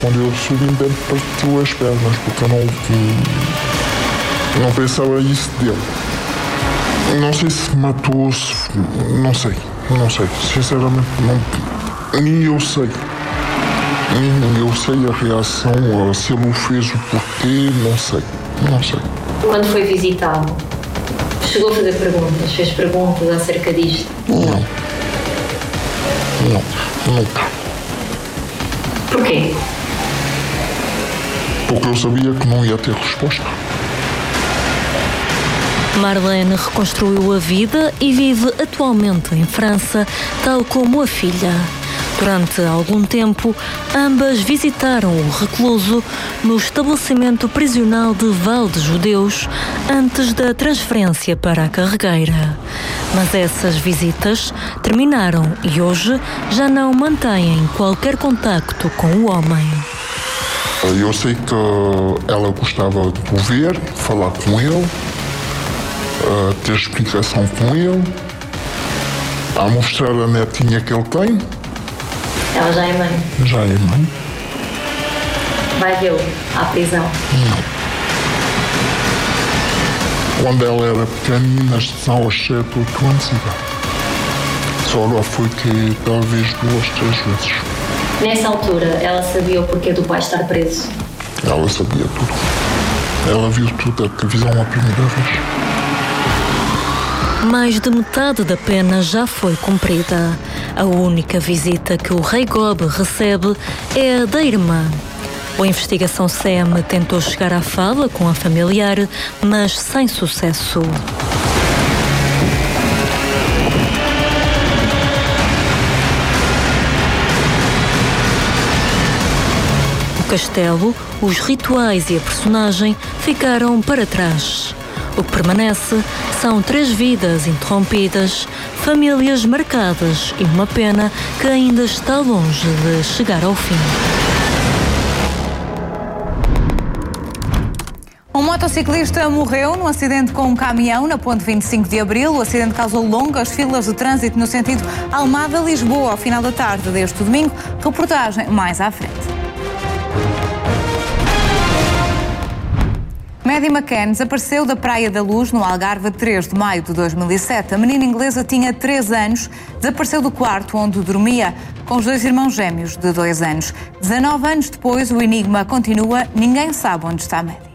Quando eu subi dentro, partiu as pernas, porque eu não pensava isso dele. Não sei se matou, não sei, sinceramente nem eu sei a reação, se ele o fez, o porquê, não sei. Quando foi visitá-lo, chegou a fazer perguntas, fez perguntas acerca disto? Não, nunca. Porquê? Porque eu sabia que não ia ter resposta. Marlene reconstruiu a vida e vive atualmente em França, tal como a filha. Durante algum tempo, ambas visitaram o recluso no estabelecimento prisional de Val de Judeus antes da transferência para a Carregueira. Mas essas visitas terminaram e hoje já não mantêm qualquer contacto com o homem. Eu sei que ela gostava de o ver, falar com ele, ter explicação com ele, a mostrar a netinha que ele tem. Ela já é mãe? Já é mãe. Vai vê-lo à prisão? Não. Quando ela era pequenina, são aos 7, 8 anos de idade. Só lá foi que talvez 2, 3 vezes. Nessa altura, ela sabia o porquê do pai estar preso? Ela sabia tudo. Ela viu tudo a televisão a primeira vez. Mais de metade da pena já foi cumprida. A única visita que o Rei Gobe recebe é a da irmã. A investigação SEM tentou chegar à fala com a familiar, mas sem sucesso. O castelo, os rituais e a personagem ficaram para trás. O que permanece são 3 vidas interrompidas, famílias marcadas e uma pena que ainda está longe de chegar ao fim. Um motociclista morreu num acidente com um caminhão na ponte 25 de Abril. O acidente causou longas filas de trânsito no sentido Almada-Lisboa ao final da tarde deste domingo. Reportagem mais à frente. Maddie McCann desapareceu da Praia da Luz, no Algarve, a 3 de maio de 2007. A menina inglesa tinha 3 anos, desapareceu do quarto onde dormia com os 2 irmãos gêmeos de 2 anos. 19 anos depois, o enigma continua, ninguém sabe onde está Maddie.